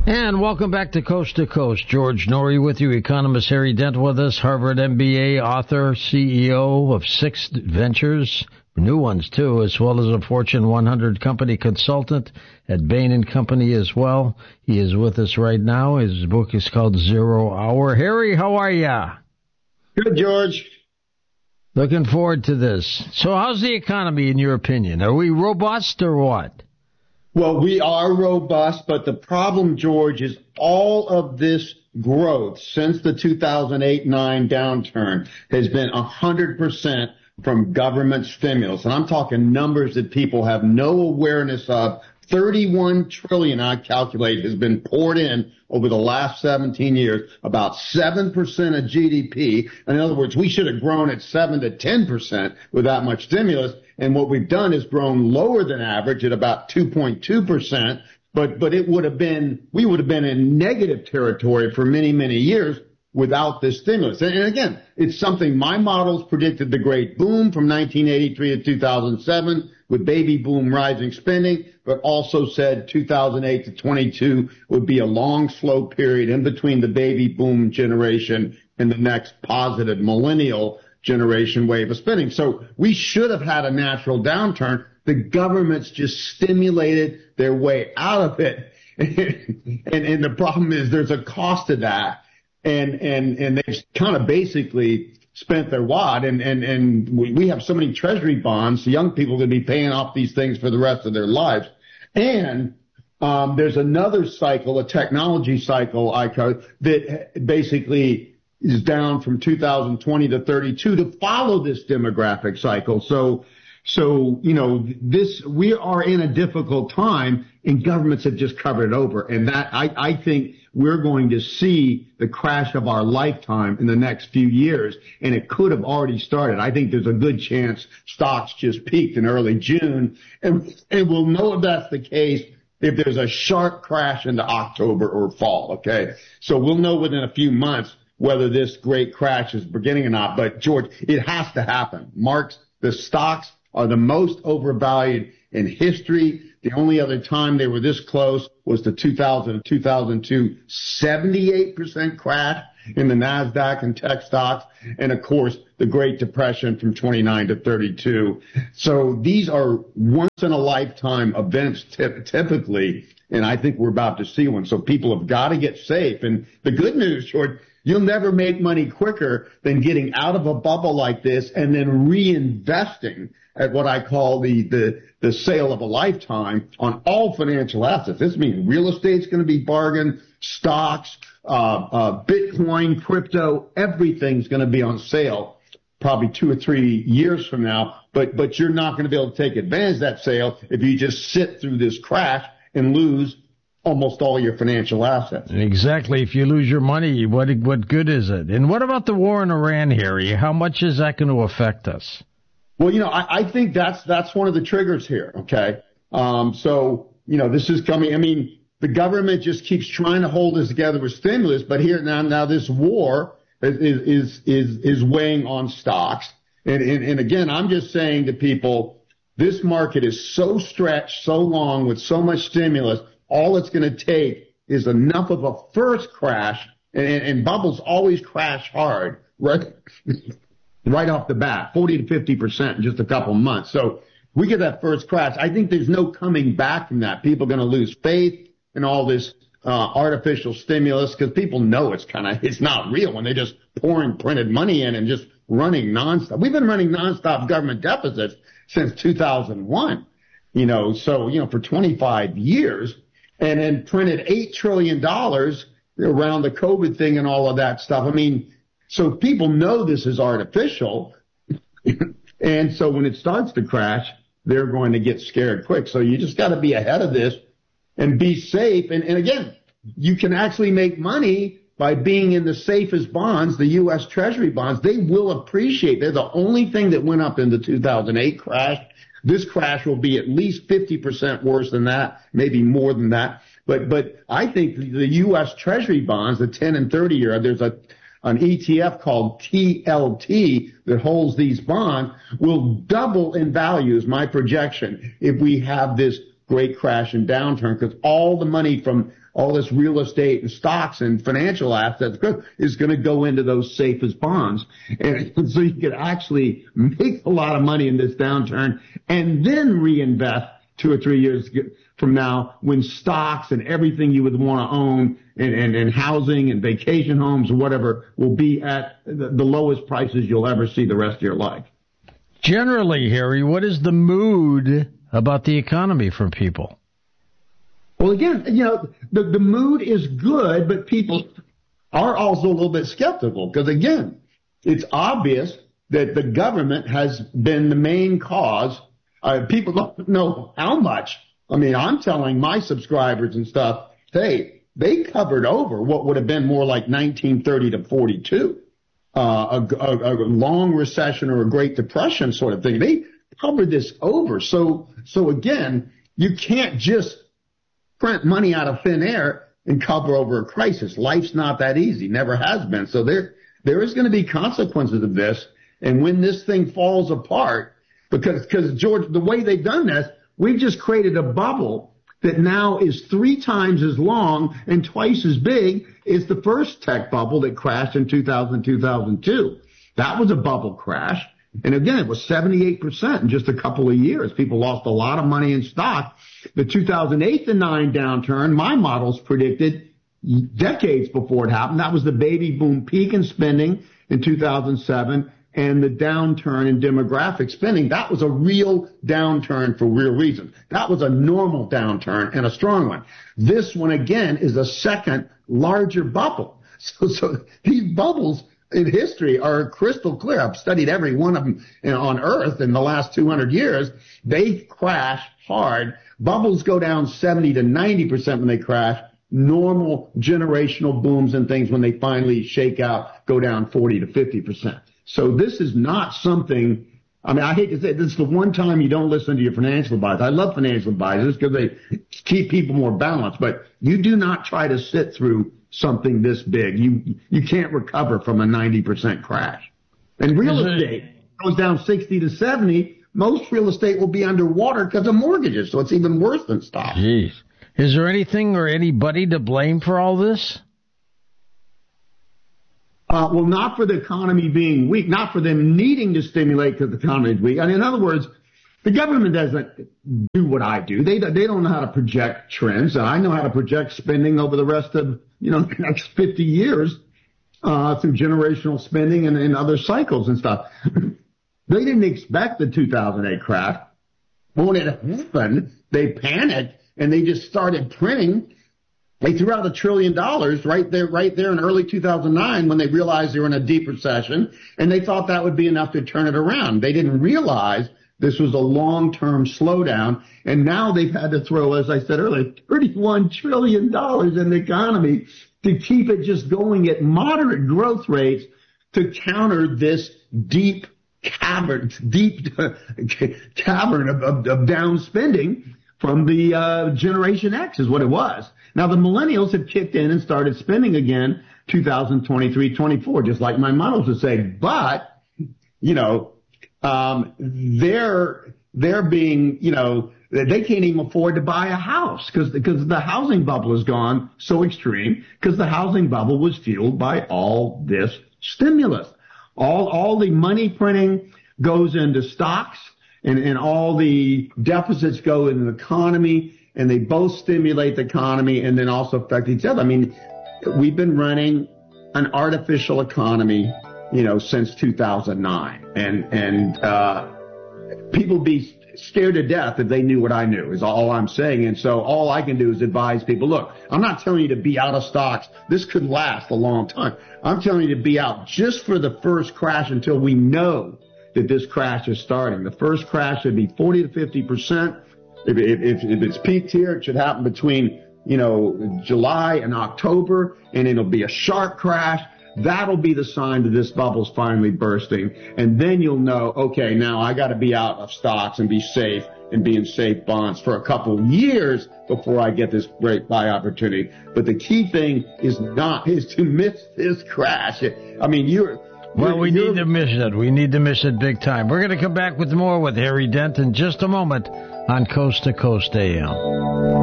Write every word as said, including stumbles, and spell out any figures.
And welcome back to Coast to Coast. George Norrie with you, economist Harry Dent with us, Harvard M B A author, C E O of Six Ventures, new ones too, as well as a Fortune one hundred company consultant at Bain and Company as well. He is with us right now. His book is called Zero Hour. Harry, how are ya? Good, George. Looking forward to this. So how's the economy in your opinion? Are we robust or what? Well, we are robust, but the problem, George, is all of this growth since the two thousand eight nine downturn has been one hundred percent from government stimulus. And I'm talking numbers that people have no awareness of. thirty-one trillion dollars, I calculate, has been poured in over the last seventeen years, about seven percent of G D P. In other words, we should have grown at seven to ten percent with that much stimulus. And what we've done is grown lower than average at about two point two percent. But, but it would have been, we would have been in negative territory for many, many years without this stimulus. And, and again, it's something my models predicted the great boom from nineteen eighty-three to two thousand seven with baby boom rising spending, but also said two thousand eight to twenty-two would be a long, slow period in between the baby boom generation and the next positive millennial generation wave of spending. So we should have had a natural downturn. The government's just stimulated their way out of it. and, and the problem is there's a cost to that. And, and, and they've kind of basically spent their wad. And, and, and we have so many treasury bonds. So young people are going to be paying off these things for the rest of their lives. And, um, there's another cycle, a technology cycle, I call, that basically is down from two thousand twenty to thirty-two to follow this demographic cycle. So, so, you know, this, we are in a difficult time and governments have just covered it over. And that, I, I think we're going to see the crash of our lifetime in the next few years. And it could have already started. I think there's a good chance stocks just peaked in early June. And, and we'll know if that's the case if there's a sharp crash into October or fall. Okay. So we'll know within a few months whether this great crash is beginning or not. But George, it has to happen. Marks, the stocks are the most overvalued in history. The only other time they were this close was the two thousand and two thousand two seventy-eight percent crash in the NASDAQ and tech stocks. And of course, the Great Depression from twenty-nine to thirty-two. So these are once in a lifetime events typically. And I think we're about to see one. So people have got to get safe. And the good news, George, you'll never make money quicker than getting out of a bubble like this and then reinvesting at what I call the, the, the sale of a lifetime on all financial assets. This means real estate's going to be bargained, stocks, uh, uh, Bitcoin, crypto, everything's going to be on sale probably two or three years from now. But, but you're not going to be able to take advantage of that sale if you just sit through this crash and lose almost all your financial assets. Exactly. If you lose your money, what what good is it? And what about the war in Iran, Harry? How much is that going to affect us? Well, you know, I, I think that's that's one of the triggers here. Okay, um, so you know, this is coming. I mean, the government just keeps trying to hold us together with stimulus, but here now, now this war is is is is weighing on stocks. And, and and again, I'm just saying to people, this market is so stretched, so long with so much stimulus. All it's going to take is enough of a first crash, and, and bubbles always crash hard, right? right off the bat, forty to fifty percent in just a couple months. So we get that first crash. I think there's no coming back from that. People are going to lose faith in all this uh, artificial stimulus because people know it's kind of, it's not real when they're just pouring printed money in and just running nonstop. We've been running nonstop government deficits since two thousand one, you know, so, you know, for twenty-five years. And then printed eight trillion dollars around the COVID thing and all of that stuff. I mean, so people know this is artificial. And so when it starts to crash, they're going to get scared quick. So you just got to be ahead of this and be safe. And, and again, you can actually make money by being in the safest bonds, the U S Treasury bonds. They will appreciate. They're the only thing that went up in the two thousand eight crash. This crash will be at least fifty percent worse than that, maybe more than that. But, but I think the U S Treasury bonds, the ten and thirty year, there's a, an E T F called T L T that holds these bonds, will double in value is my projection if we have this great crash and downturn, because all the money from all this real estate and stocks and financial assets is going to go into those safest bonds. And so you could actually make a lot of money in this downturn and then reinvest two or three years from now when stocks and everything you would want to own and, and, and housing and vacation homes or whatever will be at the, the lowest prices you'll ever see the rest of your life. Generally, Harry, what is the mood about the economy from people? Well, again, you know, the, the mood is good, but people are also a little bit skeptical because, again, it's obvious that the government has been the main cause. Uh, people don't know how much. I mean, I'm telling my subscribers and stuff, hey, they covered over what would have been more like nineteen thirty to forty-two, uh, a, a, a long recession or a Great Depression sort of thing. They covered this over. So, so again, you can't just print money out of thin air and cover over a crisis. Life's not that easy. Never has been. So there, there is going to be consequences of this. And when this thing falls apart, because, because George, the way they've done this, we've just created a bubble that now is three times as long and twice as big as the first tech bubble that crashed in two thousand, two thousand two. That was a bubble crash. And again, it was seventy-eight percent in just a couple of years. People lost a lot of money in stock. The two thousand eight to nine downturn, my models predicted decades before it happened. That was the baby boom peak in spending in two thousand seven and the downturn in demographic spending. That was a real downturn for real reasons. That was a normal downturn and a strong one. This one, again, is a second larger bubble. So, so these bubbles in history are crystal clear. I've studied every one of them you know, on Earth in the last two hundred years. They crash hard. Bubbles go down seventy to ninety percent when they crash. Normal generational booms and things when they finally shake out go down forty to fifty percent. So this is not something, I mean, I hate to say it, this is the one time you don't listen to your financial advisors. I love financial advisors because they keep people more balanced, but you do not try to sit through something this big. You you can't recover from a ninety percent crash. And real estate goes down sixty to seventy. Most real estate will be underwater because of mortgages, so it's even worse than stocks. Jeez. Is there anything or anybody to blame for all this? Uh, well, not for the economy being weak, not for them needing to stimulate because the economy is weak. I mean, in other words, the government doesn't do what I do. They they don't know how to project trends, and I know how to project spending over the rest of you know the next fifty years uh, through generational spending and, and other cycles and stuff. They didn't expect the two thousand eight crash. When it happened, they panicked and they just started printing. They threw out a trillion dollars right there, right there in early two thousand nine when they realized they were in a deep recession, and they thought that would be enough to turn it around. They didn't realize this was a long-term slowdown, and now they've had to throw, as I said earlier, thirty-one trillion dollars in the economy to keep it just going at moderate growth rates to counter this deep cavern, deep cavern of, of, of down spending from the uh, Generation X is what it was. Now, the millennials have kicked in and started spending again two thousand twenty-three, twenty-four, just like my models would say. But, you know, um, they're, they're being, you know, they can't even afford to buy a house because because the housing bubble has gone so extreme because the housing bubble was fueled by all this stimulus. All, all the money printing goes into stocks and, and all the deficits go into the economy. And they both stimulate the economy and then also affect each other. I mean, we've been running an artificial economy, you know, since two thousand nine. And, and, uh, people be scared to death if they knew what I knew is all I'm saying. And so all I can do is advise people, look, I'm not telling you to be out of stocks. This could last a long time. I'm telling you to be out just for the first crash until we know that this crash is starting. The first crash should be forty to fifty percent. If, if, if it's peaked here, it should happen between, you know, July and October, and it'll be a sharp crash. That'll be the sign that this bubble's finally bursting. And then you'll know, okay, now I got to be out of stocks and be safe and be in safe bonds for a couple of years before I get this great buy opportunity. But the key thing is not, is to miss this crash. I mean, you're, Well, we need to miss it. We need to miss it big time. We're going to come back with more with Harry Dent in just a moment on Coast to Coast A M.